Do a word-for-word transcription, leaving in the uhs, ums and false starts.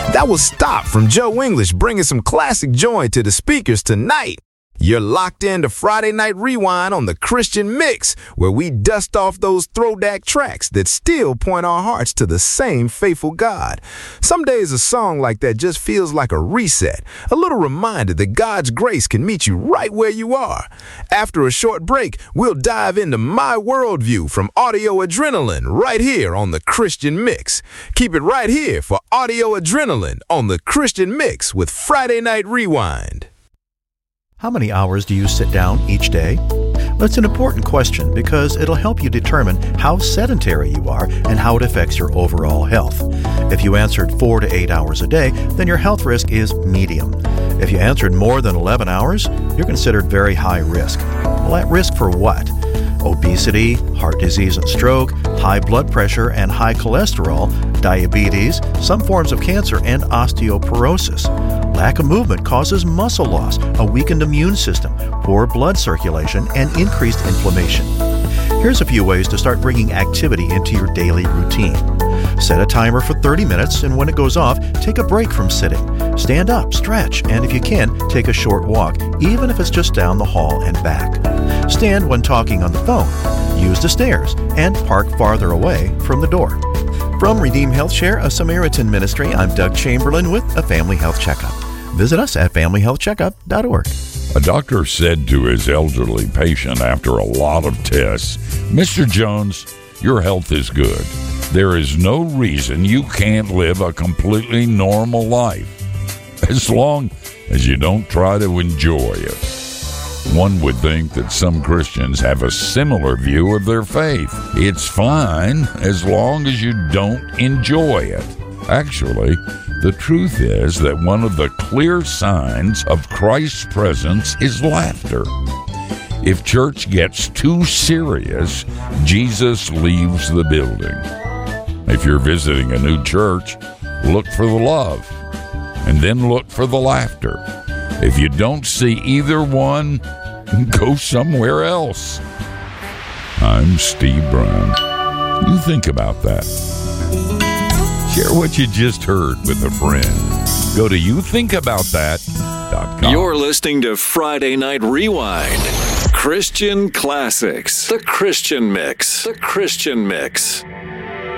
That was Stop from Joe English, bringing some classic joy to the speakers tonight. You're locked into Friday Night Rewind on the Christian Mix, where we dust off those throwback tracks that still point our hearts to the same faithful God. Some days a song like that just feels like a reset, a little reminder that God's grace can meet you right where you are. After a short break, we'll dive into My Worldview from Audio Adrenaline right here on the Christian Mix. Keep it right here for Audio Adrenaline on the Christian Mix with Friday Night Rewind. How many hours do you sit down each day? Well, it's an important question because it'll help you determine how sedentary you are and how it affects your overall health. If you answered four to eight hours a day, then your health risk is medium. If you answered more than eleven hours, you're considered very high risk. Well, at risk for what? Obesity, heart disease and stroke, high blood pressure and high cholesterol, diabetes, some forms of cancer, and osteoporosis. Lack of movement causes muscle loss, a weakened immune system, poor blood circulation, and increased inflammation. Here's a few ways to start bringing activity into your daily routine. Set a timer for thirty minutes, and when it goes off, take a break from sitting. Stand up, stretch, and if you can, take a short walk, even if it's just down the hall and back. Stand when talking on the phone. Use the stairs, and park farther away from the door. From Redeem Health Share, a Samaritan ministry, I'm Doug Chamberlain with a Family Health Checkup. Visit us at family health checkup dot org. A doctor said to his elderly patient after a lot of tests, "Mister Jones, your health is good. There is no reason you can't live a completely normal life, as long as you don't try to enjoy it." One would think that some Christians have a similar view of their faith. It's fine as long as you don't enjoy it. Actually, the truth is that one of the clear signs of Christ's presence is laughter. If church gets too serious, Jesus leaves the building. If you're visiting a new church, look for the love, and then look for the laughter. If you don't see either one, go somewhere else. I'm Steve Brown. You think about that. Share what you just heard with a friend. Go to you think about that dot com. You're listening to Friday Night Rewind. Christian Classics. The Christian Mix. The Christian Mix.